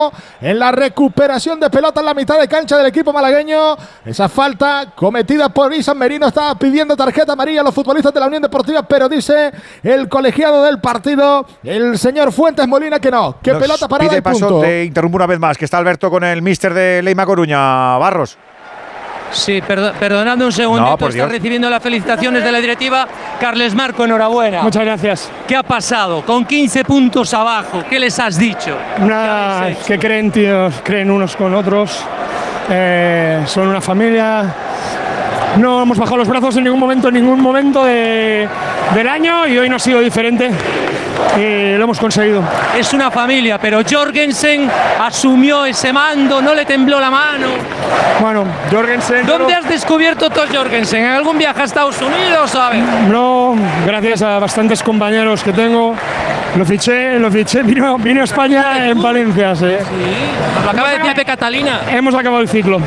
en la recuperación de pelota en la mitad de cancha del equipo malagueño. Esa falta cometida por Isan Merino, estaba pidiendo tarjeta amarilla a los futbolistas de la Unión Deportiva, pero dice el colegiado del partido, el señor Fuentes Molina, que no, que nos pelota parada y punto. Te interrumpo una vez más, que está Alberto con el míster de Leima Coruña, Barros. Sí, perdonadme un segundito, no, está recibiendo las felicitaciones de la directiva. Carles Marco, enhorabuena. Muchas gracias. ¿Qué ha pasado? Con 15 puntos abajo, ¿qué les has dicho? Nada, que creen, tíos, creen unos con otros. Son una familia. No hemos bajado los brazos en ningún momento del año, y hoy no ha sido diferente. Lo hemos conseguido. Es una familia, pero Jorgensen asumió ese mando, no le tembló la mano. Bueno, Jorgensen… ¿Dónde has descubierto tú a Jorgensen? ¿En algún viaje a Estados Unidos, sabes? No, gracias a bastantes compañeros que tengo. Lo fiché, vino a España en Valencia, sí. Lo acaba de decir Pepe Catalina. Hemos acabado el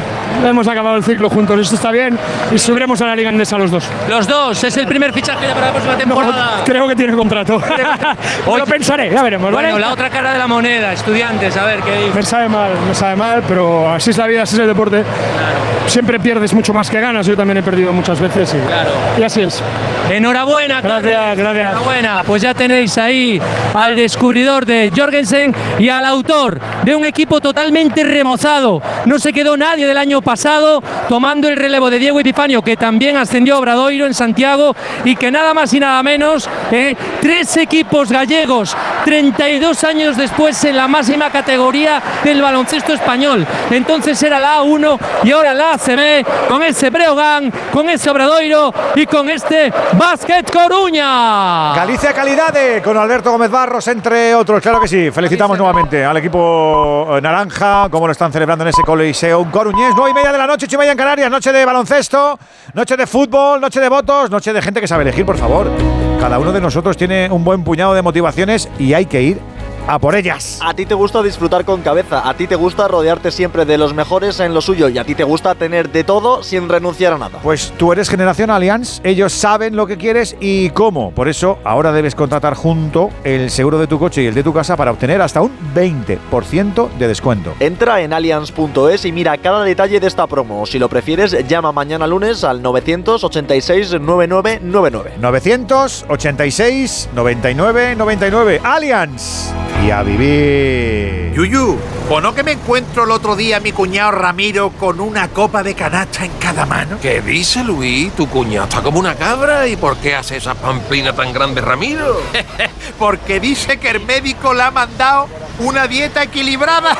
ciclo juntos, esto está bien, y subiremos a la Liga Endesa los dos. Los dos, es el primer fichaje para la próxima temporada. No, creo que tiene contrato. Lo pensaré, ya veremos, ¿vale? Bueno, la otra cara de la moneda, Estudiantes, a ver qué dice. Me sabe mal, pero así es la vida, así es el deporte. Claro. Siempre pierdes mucho más que ganas, yo también he perdido muchas veces y así es. Enhorabuena. Gracias. Enhorabuena, pues ya tenéis ahí al descubridor de Jorgensen y al autor de un equipo totalmente remozado. No se quedó nadie del año pasado tomando el relevo de Diego Epifanio, que también ascendió a Obradoiro en Santiago, y que nada más y nada menos, 3 equipos gallegos, 32 años después, en la máxima categoría del baloncesto español. Entonces era la A1 y ahora la ACB, con ese Breogán, con ese Obradoiro y con este Básquet Coruña. Galicia Calidade, con Alberto Gómez Barros, entre otros. Claro que sí, felicitamos nuevamente al equipo naranja, como lo están celebrando en ese Coliseo coruñés. 9:30 de la noche, 8:30 en Canarias, noche de baloncesto, noche de fútbol, noche de votos, noche de gente que sabe elegir, por favor. Cada uno de nosotros tiene un buen puñado de motivaciones y hay que ir a por ellas. A ti te gusta disfrutar con cabeza, a ti te gusta rodearte siempre de los mejores en lo suyo, y a ti te gusta tener de todo sin renunciar a nada. Pues tú eres Generación Allianz, ellos saben lo que quieres y cómo. Por eso ahora debes contratar junto el seguro de tu coche y el de tu casa para obtener hasta un 20% de descuento. Entra en allianz.es y mira cada detalle de esta promo. O si lo prefieres, llama mañana lunes al 986 9999. 986 99 99. Allianz. Y a vivir. Yuyu, ¿o no que me encuentro el otro día a mi cuñado Ramiro con una copa de canasta en cada mano? ¿Qué dice, Luis? Tu cuñado está como una cabra. ¿Y por qué hace esa pamplina tan grande, Ramiro? Porque dice que el médico le ha mandado una dieta equilibrada.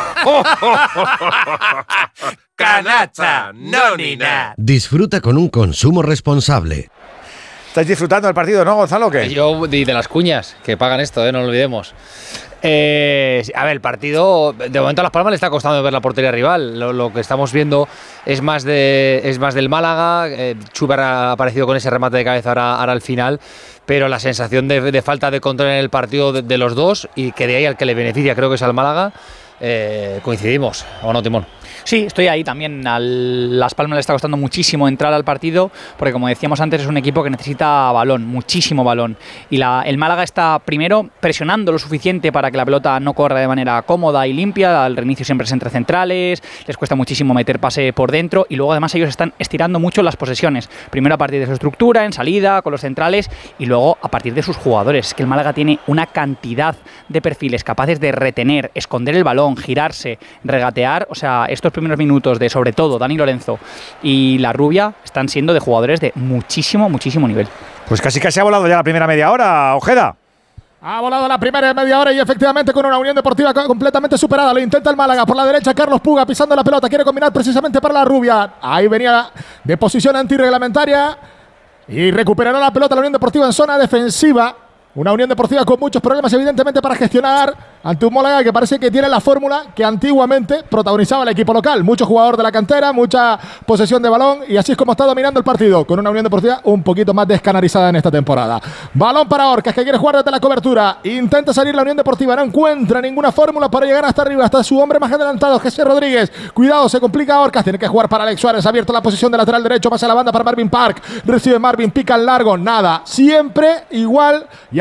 Canasta, no ni nada. Disfruta con un consumo responsable. ¿Estáis disfrutando del partido, no, Gonzalo? ¿Qué? Yo de las cuñas que pagan esto, no lo olvidemos. A ver, el partido, de momento a Las Palmas le está costando ver la portería rival. Lo que estamos viendo es más del Málaga. Chuber ha aparecido con ese remate de cabeza ahora al final, pero la sensación de falta de control en el partido de los dos, y que de ahí al que le beneficia creo que es al Málaga. Coincidimos, ¿o no, Timón? Sí, estoy ahí también. A Las Palmas le está costando muchísimo entrar al partido, porque como decíamos antes, es un equipo que necesita balón, muchísimo balón. Y el Málaga está primero presionando lo suficiente para que la pelota no corra de manera cómoda y limpia. Al reinicio siempre es entre centrales, les cuesta muchísimo meter pase por dentro, y luego además ellos están estirando mucho las posesiones. Primero a partir de su estructura, en salida, con los centrales, y luego a partir de sus jugadores. Es que el Málaga tiene una cantidad de perfiles capaces de retener, esconder el balón, girarse, regatear. O sea, estos primeros minutos de, sobre todo, Dani Lorenzo y La Rubia están siendo de jugadores de muchísimo nivel. Pues casi ha volado ya la primera media hora, Ojeda. Ha volado la primera media hora y efectivamente con una Unión Deportiva completamente superada. Lo intenta el Málaga por la derecha. Carlos Puga pisando la pelota. Quiere combinar precisamente para La Rubia. Ahí venía de posición antirreglamentaria y recuperará la pelota la Unión Deportiva en zona defensiva. Una Unión Deportiva con muchos problemas, evidentemente, para gestionar ante un Málaga que parece que tiene la fórmula que antiguamente protagonizaba el equipo local. Mucho jugador de la cantera, mucha posesión de balón, y así es como está dominando el partido, con una Unión Deportiva un poquito más descanarizada en esta temporada. Balón para Orcas, que quiere jugar desde la cobertura. Intenta salir la Unión Deportiva, no encuentra ninguna fórmula para llegar hasta arriba, hasta su hombre más adelantado, Jesús Rodríguez. Cuidado, se complica Orcas, tiene que jugar para Alex Suárez, abierto la posición de lateral derecho, pasa a la banda para Marvin Park. Recibe Marvin, pica al largo, nada. Siempre igual, y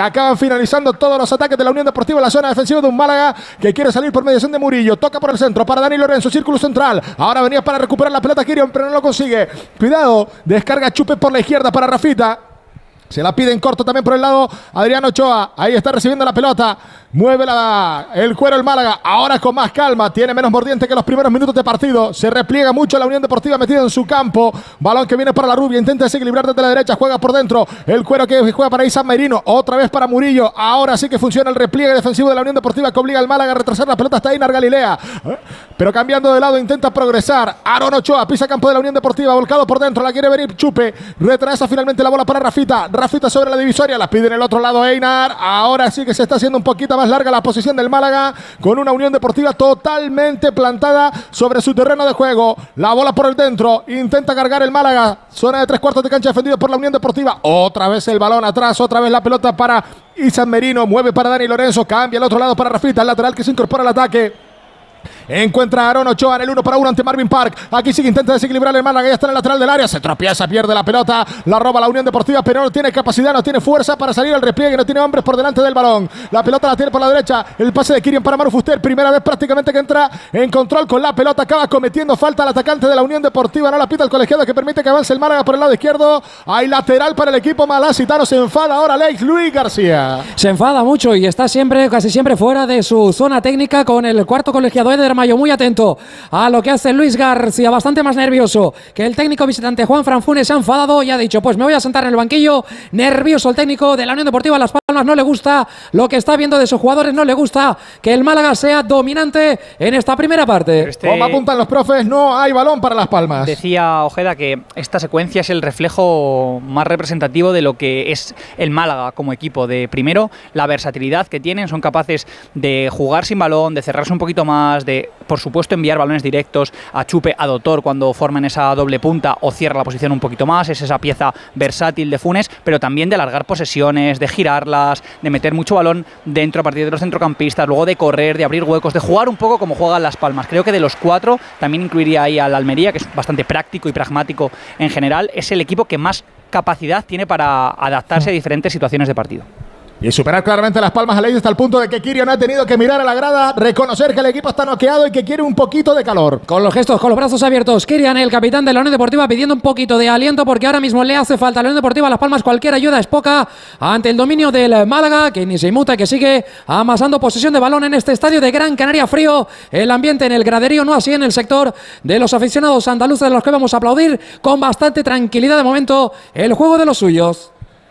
acaban finalizando todos los ataques de la Unión Deportiva en la zona defensiva de un Málaga que quiere salir por mediación de Murillo. Toca por el centro para Dani Lorenzo, círculo central. Ahora venía para recuperar la pelota Kirian, pero no lo consigue. Cuidado, descarga Chupe por la izquierda para Rafita. Se la pide en corto también por el lado Adrián Ochoa. Ahí está recibiendo la pelota. Mueve el cuero el Málaga. Ahora con más calma. Tiene menos mordiente que los primeros minutos de partido. Se repliega mucho la Unión Deportiva metida en su campo. Balón que viene para la Rubia. Intenta desequilibrar desde la derecha. Juega por dentro. El cuero que juega para San Merino. Otra vez para Murillo. Ahora sí que funciona el repliegue defensivo de la Unión Deportiva que obliga al Málaga a retrasar la pelota hasta Einar Galilea. Pero cambiando de lado intenta progresar. Aaron Ochoa pisa campo de la Unión Deportiva. Volcado por dentro. La quiere venir Chupe. Retrasa finalmente la bola para Rafita. Rafita sobre la divisoria. La pide en el otro lado Einar. Ahora sí que se está haciendo un poquito más larga la posición del Málaga con una Unión Deportiva totalmente plantada sobre su terreno de juego. La bola por el dentro. Intenta cargar el Málaga. Zona de 3/4 de cancha defendido por la Unión Deportiva. Otra vez el balón atrás. Otra vez la pelota para San Merino. Mueve para Dani Lorenzo. Cambia al otro lado para Rafita. El lateral que se incorpora al ataque. Encuentra a Aaron Ochoa en el 1-1 ante Marvin Park. Aquí sí que intenta desequilibrar el Málaga. Ya está en el lateral del área. Se tropieza, pierde la pelota. La roba la Unión Deportiva, pero no tiene capacidad, no tiene fuerza para salir al repliegue. No tiene hombres por delante del balón. La pelota la tiene por la derecha. El pase de Kirian para Maru Fuster. Primera vez prácticamente que entra en control con la pelota. Acaba cometiendo falta al atacante de la Unión Deportiva. No la pita el colegiado que permite que avance el Málaga por el lado izquierdo. Hay lateral para el equipo malacitano. Se enfada ahora Luis García. Se enfada mucho y está casi siempre fuera de su zona técnica con el cuarto colegiado Eder Mayo. Muy atento a lo que hace Luis García, bastante más nervioso que el técnico visitante Juan Franfunes. Se ha enfadado y ha dicho: pues me voy a sentar en el banquillo. Nervioso el técnico de la Unión Deportiva Las Palmas. No le gusta lo que está viendo de sus jugadores, no le gusta que el Málaga sea dominante en esta primera parte. Como apuntan los profes, no hay balón para Las Palmas. Decía Ojeda que esta secuencia es el reflejo más representativo de lo que es el Málaga como equipo. De primero, la versatilidad que tienen, son capaces de jugar sin balón, de cerrarse un poquito más, de por supuesto enviar balones directos a Chupe, a Dotor cuando forman esa doble punta o cierra la posición un poquito más. Es esa pieza versátil de Funes, pero también de alargar posesiones, de girarlas, de meter mucho balón dentro a partir de los centrocampistas, luego de correr, de abrir huecos, de jugar un poco como juegan Las Palmas. Creo que de los cuatro, también incluiría ahí al Almería, que es bastante práctico y pragmático en general. Es el equipo que más capacidad tiene para adaptarse a diferentes situaciones de partido. Y superar claramente Las Palmas a ley hasta el punto de que Kirian ha tenido que mirar a la grada, reconocer que el equipo está noqueado y que quiere un poquito de calor. Con los gestos, con los brazos abiertos, Kirian, el capitán de la Unión Deportiva, pidiendo un poquito de aliento porque ahora mismo le hace falta a la Unión Deportiva Las Palmas. Cualquier ayuda es poca ante el dominio del Málaga, que ni se inmuta, que sigue amasando posesión de balón en este estadio de Gran Canaria. Frío el ambiente en el graderío, no así en el sector de los aficionados andaluces, de los que vamos a aplaudir con bastante tranquilidad de momento el juego de los suyos.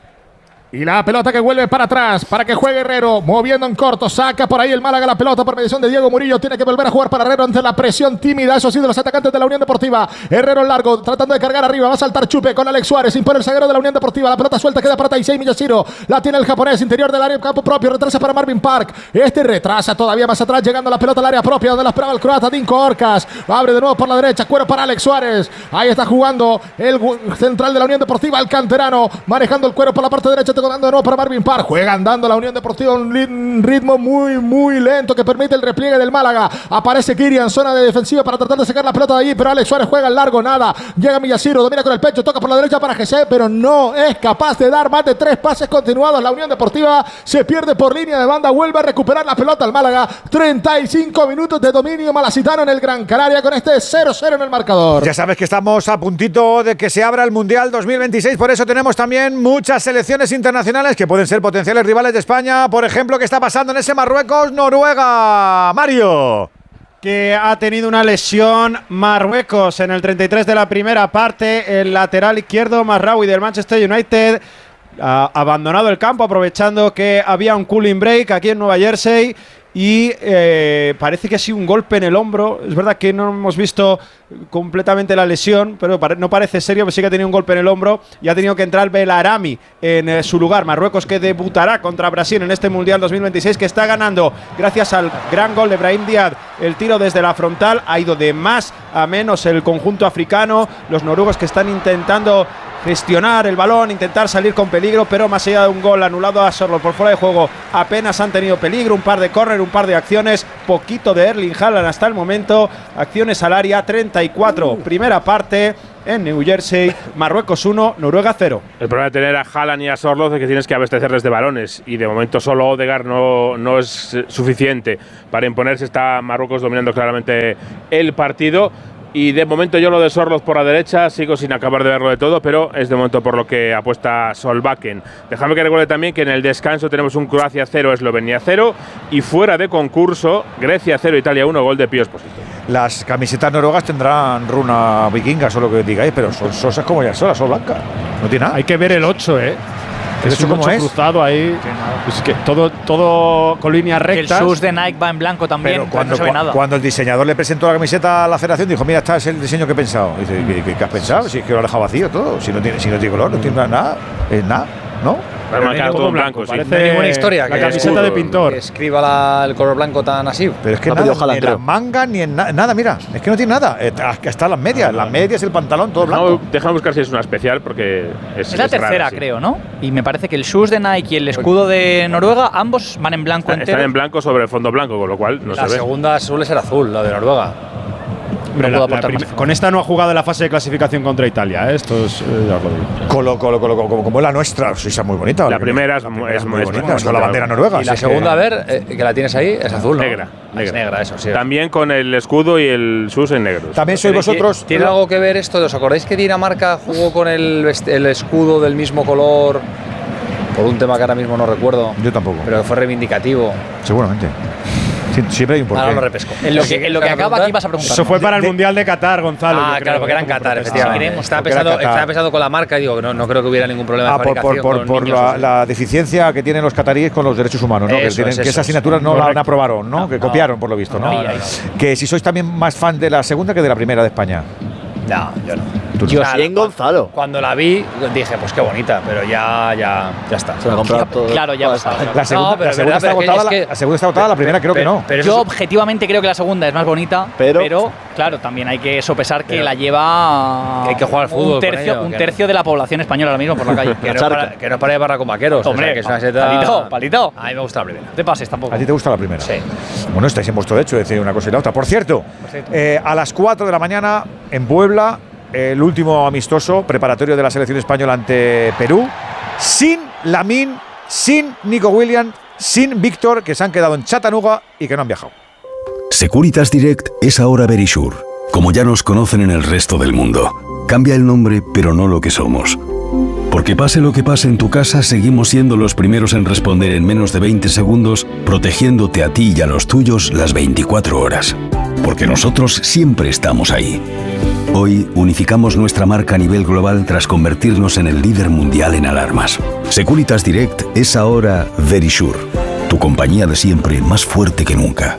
Y la pelota que vuelve para atrás para que juegue Herrero, moviendo en corto, saca por ahí el Málaga la pelota por mediación de Diego Murillo. Tiene que volver a jugar para Herrero ante la presión tímida, eso sí, de los atacantes de la Unión Deportiva. Herrero en largo, tratando de cargar arriba, va a saltar Chupe con Alex Suárez, impone el zaguero de la Unión Deportiva. La pelota suelta, queda para Taisei Miyashiro, la tiene el japonés, interior del área, campo propio, retrasa para Marvin Park. Este retrasa todavía más atrás, llegando la pelota al área propia, donde la esperaba el croata Dinko Orcas. Abre de nuevo por la derecha, cuero para Alex Suárez. Ahí está jugando el central de la Unión Deportiva, el canterano, manejando el cuero por la parte derecha, tocando de nuevo para Marvin Park. Juega andando la Unión Deportiva, un ritmo muy lento que permite el repliegue del Málaga. Aparece Kirian, zona de defensiva para tratar de sacar la pelota de allí, pero Alex Suárez juega en largo, nada. Llega Miyashiro, domina con el pecho, toca por la derecha para Jesse, pero no es capaz de dar más de 3 pases continuados. La Unión Deportiva se pierde por línea de banda, vuelve a recuperar la pelota al Málaga. 35 minutos de dominio malacitano en el Gran Canaria con este 0-0 en el marcador. Ya sabes que estamos a puntito de que se abra el Mundial 2026, por eso tenemos también muchas selecciones internacionales que pueden ser potenciales rivales de España. Por ejemplo, ¿qué está pasando en ese Marruecos-Noruega? Mario. Que ha tenido una lesión Marruecos en el 33 de la primera parte. El lateral izquierdo Mazraoui del Manchester United ha abandonado el campo aprovechando que había un cooling break aquí en Nueva Jersey. Y parece que ha sido un golpe en el hombro. Es verdad que no hemos visto completamente la lesión, pero no parece serio, pero sí que ha tenido un golpe en el hombro y ha tenido que entrar Belarami en su lugar. Marruecos, que debutará contra Brasil en este Mundial 2026, que está ganando gracias al gran gol de Brahim Díaz. El tiro desde la frontal ha ido de más a menos el conjunto africano. Los noruegos que están intentando gestionar el balón, intentar salir con peligro, pero más allá de un gol anulado a Sorloth por fuera de juego, apenas han tenido peligro. Un par de córner, un par de acciones, poquito de Erling Haaland hasta el momento. Acciones al área, 34. Primera parte en New Jersey, Marruecos 1, Noruega 0. El problema de tener a Haaland y a Sorloth es que tienes que abastecerles de balones y de momento solo Odegaard no es suficiente para imponerse. Está Marruecos dominando claramente el partido. Y de momento yo lo de Sorloth por la derecha sigo sin acabar de verlo de todo, pero es de momento por lo que apuesta Solbakken. Déjame que recuerde también que en el descanso tenemos un Croacia 0, Eslovenia 0 y fuera de concurso Grecia 0, Italia 1, gol de Pío Esposito. Las camisetas noruegas tendrán runa vikinga, solo que digáis, pero son sosas como ya son blancas. No tiene nada. Hay que ver el 8, ¿eh? ¿El 8 cómo es? Cruzado ahí. Es que todo con líneas rectas. El shoes de Nike va en blanco también. Pero cuando, no se ve nada. Cuando el diseñador le presentó la camiseta a la federación, dijo: mira, este es el diseño que he pensado. Dice: ¿qué has pensado? Si es que lo ha dejado vacío todo. Si no tiene color, no tiene nada. Es nada, ¿no? Pero marcado todo en blanco, sí. No hay ninguna historia. La camiseta de pintor. Que escriba el color blanco tan así. Pero es que nada, ni en las mangas, ni en nada, mira. Es que no tiene nada. Hasta las medias. Las medias, el pantalón, todo blanco. Déjame buscar si es una especial, porque es la tercera, rara, sí. Creo, ¿no? Y me parece que el shoes de Nike y el escudo de Noruega, ambos van en blanco entero. Están en blanco sobre el fondo blanco, con lo cual no se ve. La segunda suele ser azul, la de Noruega. Hombre, con esta no ha jugado en la fase de clasificación contra Italia, ¿eh? Esto es, ya os lo digo. Como la nuestra, sí, es muy bonita. La primera es muy bonita, con la bandera noruega. Y la segunda, a ver, que la tienes ahí, es azul, ¿no? Negra. Es negra, eso, sí. También con el escudo y el sus en negro. También sois vosotros. ¿Tiene algo que ver esto? ¿Os acordáis que Dinamarca jugó con el escudo del mismo color? Por un tema que ahora mismo no recuerdo. Yo tampoco. Pero fue reivindicativo. Seguramente. Siempre hay un porqué. Ahora lo repesco. En lo que acaba aquí vas a preguntar. Eso fue para el Mundial de Qatar, Gonzalo. Claro, porque era en Qatar, efectivamente. Estaba pensando con la marca y digo, no creo que hubiera ningún problema de fabricación. Por la deficiencia que tienen los cataríes con los derechos humanos, ¿no? Que esa asignatura no la aprobaron, ¿no? Que copiaron, por lo visto, ¿no? Que si sois también más fan de la segunda que de la primera de España. No, yo no. Yo sí, en Gonzalo. Cuando la vi, dije, pues qué bonita, pero ya está. Se la comprado todo. Claro, ya está. La segunda está agotada, la primera creo que no. Yo objetivamente creo que la segunda es más bonita, pero claro, también hay que sopesar que la lleva hay que jugar al fútbol un tercio de la población española ahora mismo por la calle. que no para llevar con vaqueros. Hombre, que es una seta… palito. A mí me gusta la primera. No te pases tampoco. ¿A ti te gusta la primera? Sí. Bueno, estáis en vuestro derecho de decir una cosa y la otra. Por cierto, a las 4 de la mañana en Puebla, el último amistoso preparatorio de la selección española ante Perú, sin Lamine, sin Nico Williams, sin Víctor, que se han quedado en Chattanooga y que no han viajado. Securitas Direct es ahora Verisure, como ya nos conocen en el resto del mundo. Cambia el nombre, pero no lo que somos. Porque pase lo que pase en tu casa, seguimos siendo los primeros en responder en menos de 20 segundos, protegiéndote a ti y a los tuyos las 24 horas. Porque nosotros siempre estamos ahí. Hoy unificamos nuestra marca a nivel global tras convertirnos en el líder mundial en alarmas. Securitas Direct es ahora Verisure, tu compañía de siempre más fuerte que nunca.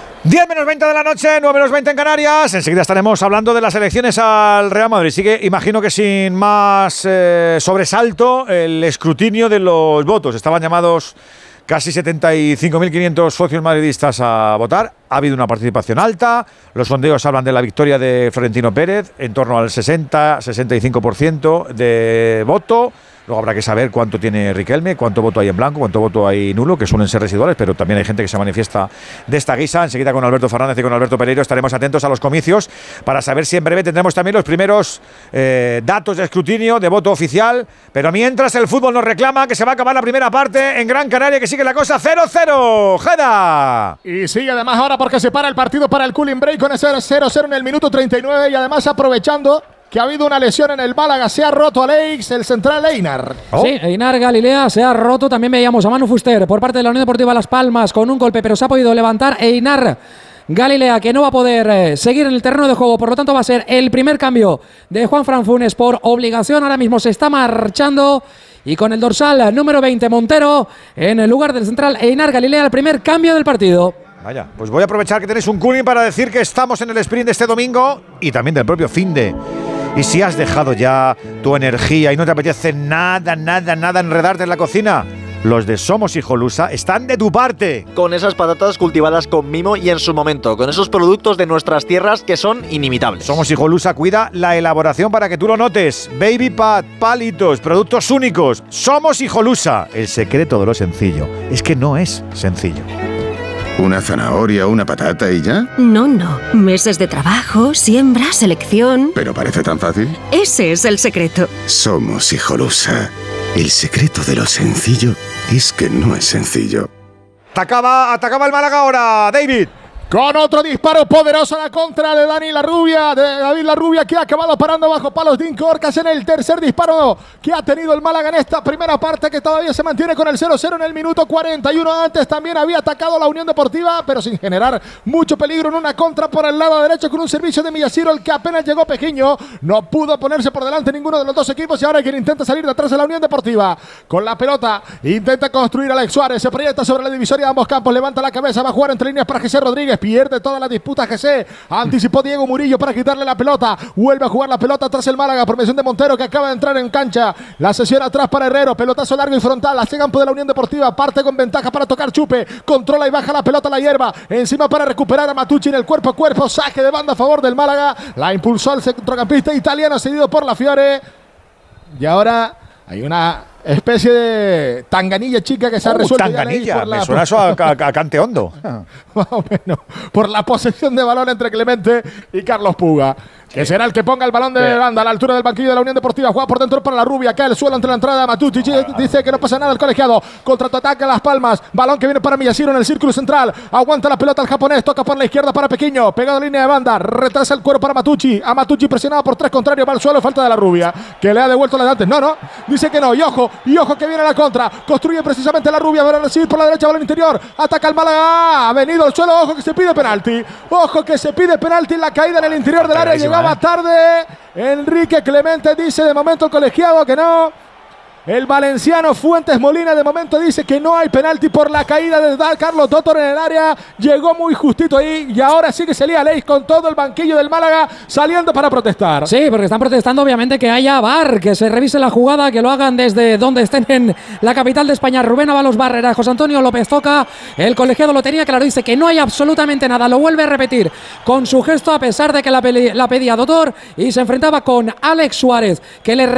10 menos 20 de la noche, 9 menos 20 en Canarias. Enseguida estaremos hablando de las elecciones al Real Madrid. Sigue, imagino que sin más sobresalto, el escrutinio de los votos. Estaban llamados casi 75.500 socios madridistas a votar. Ha habido una participación alta. Los sondeos hablan de la victoria de Florentino Pérez, en torno al 60-65% de voto. Luego habrá que saber cuánto tiene Riquelme, cuánto voto hay en blanco, cuánto voto hay nulo, que suelen ser residuales, pero también hay gente que se manifiesta de esta guisa. Enseguida con Alberto Fernández y con Alberto Pereiro estaremos atentos a los comicios para saber si en breve tendremos también los primeros datos de escrutinio, de voto oficial. Pero mientras el fútbol nos reclama que se va a acabar la primera parte en Gran Canaria, que sigue la cosa 0-0. ¡Jeda! Y sigue además ahora porque se para el partido para el cooling break con ese 0-0 en el minuto 39 y además aprovechando que ha habido una lesión en el Málaga, se ha roto Aleix, el central Einar. Sí, Einar Galilea se ha roto, también veíamos a Manu Fuster por parte de la Unión Deportiva Las Palmas con un golpe, pero se ha podido levantar Einar Galilea, que no va a poder seguir en el terreno de juego, por lo tanto va a ser el primer cambio de Juanfran Funes por obligación. Ahora mismo se está marchando y con el dorsal número 20 Montero en el lugar del central Einar Galilea, el primer cambio del partido. Vaya, pues voy a aprovechar que tenéis un cooling para decir que estamos en el sprint de este domingo y también del propio finde. Y si has dejado ya tu energía y no te apetece nada enredarte en la cocina, los de Somos Hijolusa están de tu parte. Con esas patatas cultivadas con mimo y en su momento, con esos productos de nuestras tierras que son inimitables. Somos Hijolusa cuida la elaboración para que tú lo notes. Baby Pat, palitos, productos únicos. Somos Hijolusa. El secreto de lo sencillo es que no es sencillo. ¿Una zanahoria, una patata y ya? No. Meses de trabajo, siembra, selección. ¿Pero parece tan fácil? Ese es el secreto. Somos Hijolusa. El secreto de lo sencillo es que no es sencillo. Atacaba el Málaga ahora, David. Con otro disparo poderoso a la contra de David Larrubia, que ha acabado parando bajo palos de Incorcas en el tercer disparo que ha tenido el Málaga en esta primera parte, que todavía se mantiene con el 0-0 en el minuto 41. Antes también había atacado la Unión Deportiva, pero sin generar mucho peligro, en una contra por el lado derecho con un servicio de Millasiro, el que apenas llegó Pejiño. No pudo ponerse por delante ninguno de los dos equipos, y ahora quien intenta salir de atrás de la Unión Deportiva. Con la pelota intenta construir Alex Suárez, se proyecta sobre la divisoria de ambos campos, levanta la cabeza, va a jugar entre líneas para José Rodríguez. Pierde toda la disputa GC. Anticipó Diego Murillo para quitarle la pelota. Vuelve a jugar la pelota tras el Málaga por mención de Montero, que acaba de entrar en cancha. La sesión atrás para Herrero. Pelotazo largo y frontal. La llega de la Unión Deportiva. Parte con ventaja para tocar Chupe. Controla y baja la pelota a la hierba. Encima para recuperar a Matucci en el cuerpo a cuerpo. Saque de banda a favor del Málaga. La impulsó el centrocampista italiano, cedido por la Fiore. Y ahora hay una especie de tanganilla chica que se ha resuelto. Tanganilla, me suena eso a cante hondo. Más o menos. Por la posesión de balón entre Clemente y Carlos Puga, que será el que ponga el balón de banda a la altura del banquillo de la Unión Deportiva. Juega por dentro para Larrubia, cae el suelo entre la entrada de Matucci. Dice que no pasa nada el colegiado. Contraataca Las Palmas. Balón que viene para Millasiro en el círculo central. Aguanta la pelota el japonés. Toca por la izquierda para Pequeño. Pegado a línea de banda. Retrasa el cuero para Matucci. A Matucci presionado por tres contrarios. Va al suelo. Falta de Larrubia, que le ha devuelto la de antes. No. Dice que no. Y ojo que viene a la contra. Construye precisamente Larrubia. Va a recibir por la derecha. Balón interior. Ataca el Málaga. Ha venido al suelo. Ojo que se pide penalti. En la caída en el interior del área. Llegaba tarde Enrique Clemente, dice de momento el colegiado que no. El valenciano Fuentes Molina de momento dice que no hay penalti por la caída de Carlos Totor en el área. Llegó muy justito ahí y ahora sí que se lía Leis con todo el banquillo del Málaga saliendo para protestar. Sí, porque están protestando obviamente que haya VAR, que se revise la jugada, que lo hagan desde donde estén en la capital de España. Rubén Ábalos Barrera, José Antonio López Toca, el colegiado lo tenía claro, dice que no hay absolutamente nada. Lo vuelve a repetir con su gesto a pesar de que la pedía Totor, y se enfrentaba con Alex Suárez, que le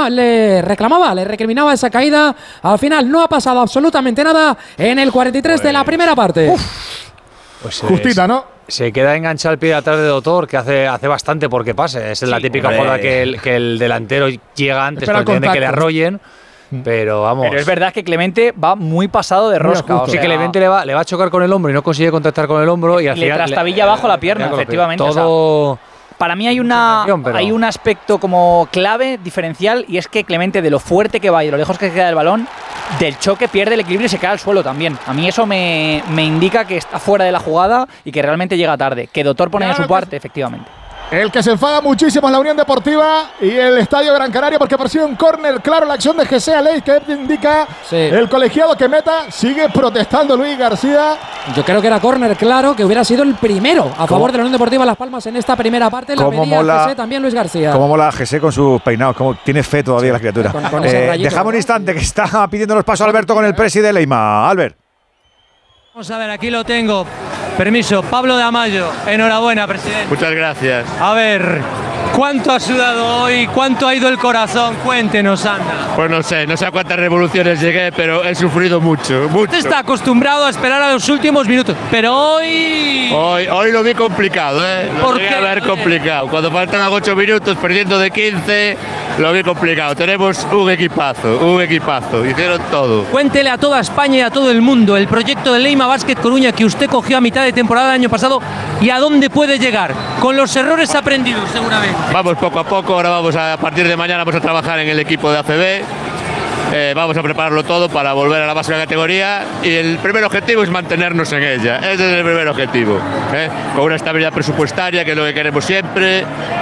recriminaba esa caída. Al final no ha pasado absolutamente nada en el 43 de la primera parte. Pues justita, ¿no? Se queda enganchado el pie atrás de Totor, que hace bastante porque pase. Es la típica jugada que el delantero llega antes porque tiene que le arrollen. Pero vamos. Pero es verdad que Clemente va muy pasado de rosca. Sí, que Clemente le va a chocar con el hombro y no consigue contactar con el hombro. Y al final le trastabilla abajo la pierna, efectivamente. Todo. Para mí hay un aspecto como clave, diferencial, y es que Clemente, de lo fuerte que va y de lo lejos que queda el balón, del choque pierde el equilibrio y se cae al suelo también. A mí eso me indica que está fuera de la jugada y que realmente llega tarde. Que Totor pone de su parte, efectivamente. El que se enfada muchísimo es la Unión Deportiva y el Estadio Gran Canaria, porque percibe un córner claro la acción de GC Aleix, que indica el colegiado que meta. Sigue protestando Luis García. Yo creo que era córner claro, que hubiera sido el primero a favor de la Unión Deportiva Las Palmas en esta primera parte. La pedía GC también Luis García. Cómo mola GC con sus peinados, como tiene fe todavía la criatura. Dejamos un instante que está pidiendo los pasos Alberto con el presi de Leima. Albert. Vamos a ver, aquí lo tengo. Permiso, Pablo de Amayo. Enhorabuena, presidente. Muchas gracias. A ver, ¿cuánto ha sudado hoy? ¿Cuánto ha ido el corazón? Cuéntenos, anda. Pues no sé a cuántas revoluciones llegué, pero he sufrido mucho. Usted está acostumbrado a esperar a los últimos minutos, pero hoy lo vi complicado, ¿eh? ¿Por qué? A ver, complicado. Cuando faltan 8 minutos, perdiendo de 15, lo vi complicado. Tenemos un equipazo. Hicieron todo. Cuéntele a toda España y a todo el mundo el proyecto de Leima Basket Coruña que usted cogió a mitad de temporada del año pasado y a dónde puede llegar, con los errores aprendidos seguramente. Vamos poco a poco, ahora a partir de mañana vamos a trabajar en el equipo de ACB, vamos a prepararlo todo para volver a la máxima categoría y el primer objetivo es mantenernos en ella, ese es el primer objetivo, con una estabilidad presupuestaria que es lo que queremos siempre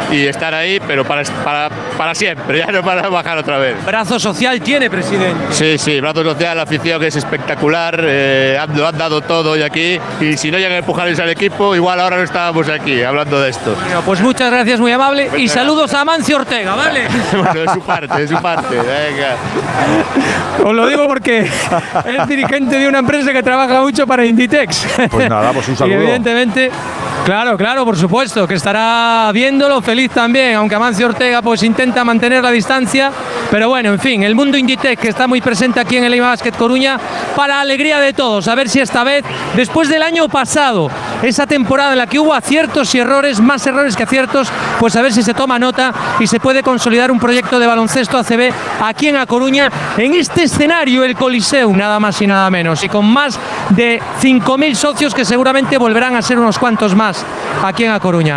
y estar ahí, pero para siempre, ya no para bajar otra vez. Brazo social tiene, presidente. Sí, brazo social, la afición que es espectacular, lo han dado todo hoy aquí, y si no llegan a empujarles al equipo, igual ahora no estábamos aquí hablando de esto. Bueno, pues muchas gracias, muy amable, y saludos a Amancio Ortega, ¿vale? Bueno, de su parte, venga. Os lo digo porque es dirigente de una empresa que trabaja mucho para Inditex. Pues nada, pues un saludo. Y evidentemente, claro, por supuesto, que estará viéndolo, feliz también, aunque Amancio Ortega pues intenta mantener la distancia, pero bueno, en fin, el mundo Inditex que está muy presente aquí en el Lima Basket Coruña, para alegría de todos, a ver si esta vez, después del año pasado, esa temporada en la que hubo aciertos y errores, más errores que aciertos, pues a ver si se toma nota y se puede consolidar un proyecto de baloncesto ACB aquí en A Coruña, en este escenario, el Coliseum, nada más y nada menos, y con más de 5.000 socios que seguramente volverán a ser unos cuantos más aquí en A Coruña.